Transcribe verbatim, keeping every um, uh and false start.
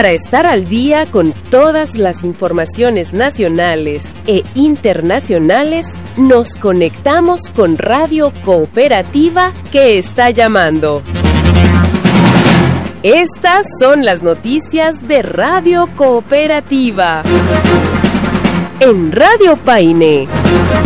Para estar al día con todas las informaciones nacionales e internacionales, nos conectamos con Radio Cooperativa que está llamando. Estas son las noticias de Radio Cooperativa. En Radio Paine.